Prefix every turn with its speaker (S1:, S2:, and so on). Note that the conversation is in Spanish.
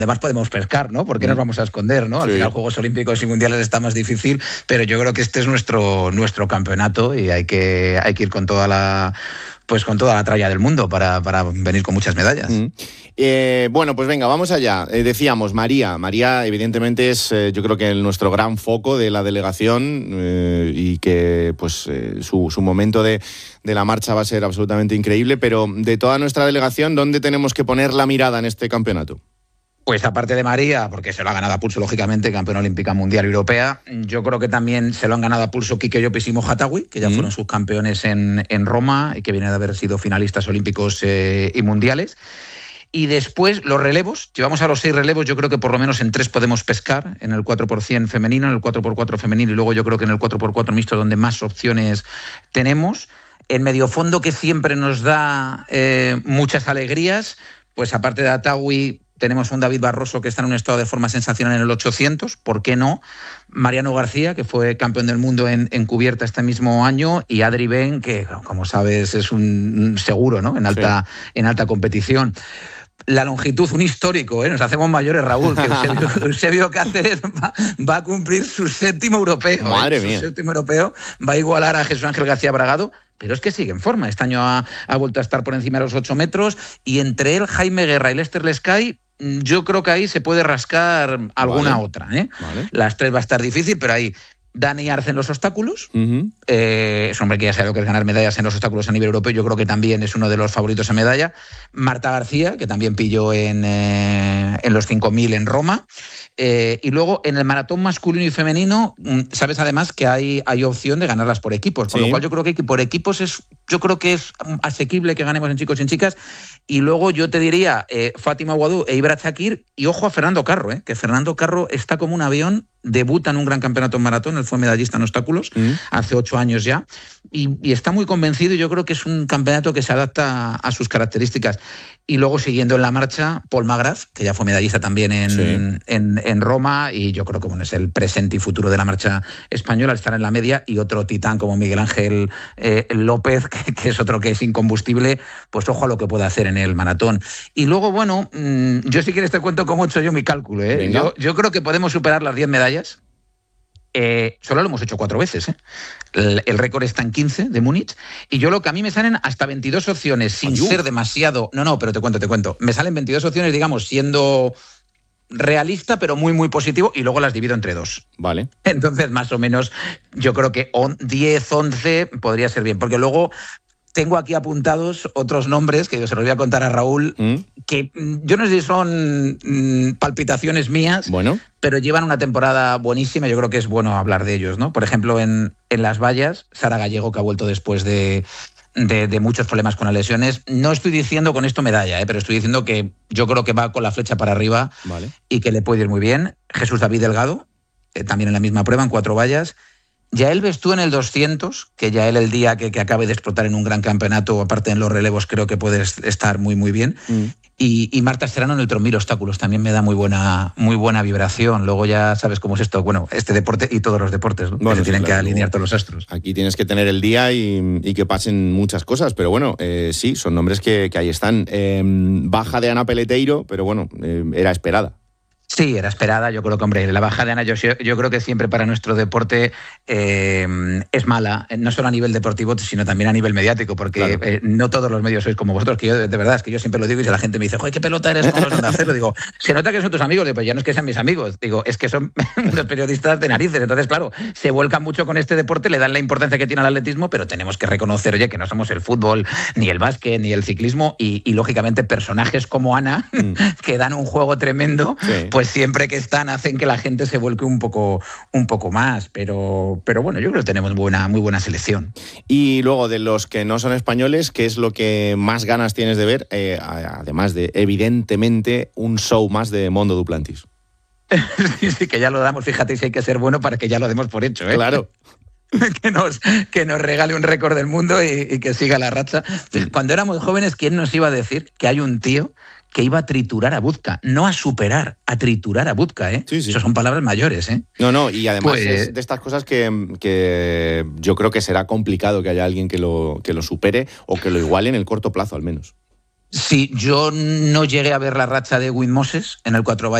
S1: Además podemos pescar, ¿no? ¿Por qué nos vamos a esconder, no? Al final Juegos Olímpicos y Mundiales está más difícil, pero yo creo que este es nuestro campeonato y hay que ir con toda la tralla del mundo para venir con muchas medallas.
S2: Bueno, pues venga, vamos allá. Decíamos, María evidentemente es yo creo que nuestro gran foco de la delegación y que pues su momento de la marcha va a ser absolutamente increíble, pero de toda nuestra delegación, ¿dónde tenemos que poner la mirada en este campeonato?
S1: Pues aparte de María, porque se lo ha ganado a pulso, lógicamente, campeona olímpica mundial y europea, yo creo que también se lo han ganado a pulso Quique Llopis y Moja Tawi, que ya fueron subcampeones en Roma y que vienen de haber sido finalistas olímpicos y mundiales. Y después los relevos, llevamos a los 6 relevos, yo creo que por lo menos en 3 podemos pescar, en el 4x100 femenino, en el 4x4 femenino y luego yo creo que en el 4x4 mixto donde más opciones tenemos. En medio fondo, que siempre nos da muchas alegrías, pues aparte de Atawi, tenemos a un David Barroso que está en un estado de forma sensacional en el 800, ¿por qué no? Mariano García, que fue campeón del mundo en cubierta este mismo año, y Adri Ben, que como sabes es un seguro, ¿no? En alta competición. La longitud, un histórico, nos hacemos mayores, Raúl, que Eusebio Cáceres va a cumplir su 7º europeo.
S2: Madre mía.
S1: Su 7º europeo, va a igualar a Jesús Ángel García Bragado, pero es que sigue en forma. Este año ha vuelto a estar por encima de los 8 metros, y entre él, Jaime Guerra y Lester Lescay, yo creo que ahí se puede rascar alguna otra. Vale. Las 3 va a estar difícil, pero ahí Dani Arce en los obstáculos. Es un hombre que ya sabe lo que es ganar medallas en los obstáculos a nivel europeo. Yo creo que también es uno de los favoritos a medalla. Marta García, que también pilló en los 5.000 en Roma. Y luego en el maratón masculino y femenino, sabes además que hay opción de ganarlas por equipos, con lo cual yo creo que por equipos es asequible que ganemos en chicos y en chicas. Y luego yo te diría Fátima Ouadou e Ibra Chakir, y ojo a Fernando Carro, que Fernando Carro está como un avión, debuta en un gran campeonato en maratón, él fue medallista en obstáculos hace 8 años ya, y está muy convencido, y yo creo que es un campeonato que se adapta a sus características. Y luego siguiendo en la marcha, Paul McGrath, que ya fue medallista también en Roma, y yo creo que es el presente y futuro de la marcha española, estar en la media, y otro titán como Miguel Ángel López, que es otro que es incombustible, pues ojo a lo que puede hacer en el maratón. Y luego, bueno, yo si quieres te cuento cómo he hecho yo mi cálculo. Yo creo que podemos superar las 10 medallas. Solo lo hemos hecho 4 veces. El récord está en 15 de Múnich, y yo lo que a mí me salen hasta 22 opciones sin ser demasiado... No, pero te cuento. Me salen 22 opciones, digamos, siendo realista, pero muy, muy positivo, y luego las divido entre 2. Vale. Entonces, más o menos, yo creo que 10, 11 podría ser bien, porque luego tengo aquí apuntados otros nombres que yo se los voy a contar a Raúl, que yo no sé si son palpitaciones mías, pero llevan una temporada buenísima. Yo creo que es bueno hablar de ellos, ¿no? Por ejemplo, en las vallas, Sara Gallego, que ha vuelto después de muchos problemas con las lesiones. No estoy diciendo con esto medalla, pero estoy diciendo que yo creo que va con la flecha para arriba y que le puede ir muy bien. Jesús David Delgado, también en la misma prueba, en 4 vallas. Yael Bestú en el 200, que Yael el día que acabe de explotar en un gran campeonato, aparte en los relevos, creo que puede estar muy, muy bien. Y Marta Serrano en el 3000 obstáculos, también me da muy buena vibración. Luego ya sabes cómo es esto, este deporte y todos los deportes, ¿no? Que se tienen que alinear todos los astros.
S2: Aquí tienes que tener el día y que pasen muchas cosas, pero bueno, sí, son nombres que ahí están. Baja de Ana Peleteiro, pero bueno, era esperada.
S1: Sí, era esperada. Yo creo que, hombre, la baja de Ana, yo creo que siempre para nuestro deporte es mala, no solo a nivel deportivo, sino también a nivel mediático, porque no todos los medios sois como vosotros, que yo, de verdad, es que yo siempre lo digo, y si la gente me dice, joder, qué pelota eres, ¿cómo vas a hacerlo? Digo, se nota que son tus amigos. Digo, pues ya no es que sean mis amigos, digo, es que son los periodistas de narices. Entonces, claro, se vuelcan mucho con este deporte, le dan la importancia que tiene al atletismo, pero tenemos que reconocer, oye, que no somos el fútbol, ni el básquet, ni el ciclismo, y lógicamente personajes como Ana, que dan un juego tremendo, pues siempre que están hacen que la gente se vuelque un poco más, pero bueno, yo creo que tenemos muy buena selección.
S2: Y luego, de los que no son españoles, ¿qué es lo que más ganas tienes de ver? Además de, evidentemente, un show más de Mondo Duplantis.
S1: Sí, que ya lo damos, fíjate, si hay que ser bueno para que ya lo demos por hecho, ¿eh?
S2: Claro.
S1: Que nos regale un récord del mundo y que siga la racha. Cuando éramos jóvenes, ¿quién nos iba a decir que hay un tío que iba a triturar a Buzka? No a superar, a triturar a Buzka, ¿eh? Sí. Eso son palabras mayores, ¿eh?
S2: No, y además es de estas cosas que yo creo que será complicado que haya alguien que lo supere o que lo iguale en el corto plazo, al menos.
S1: Sí, yo no llegué a ver la racha de Wim Moses en el 4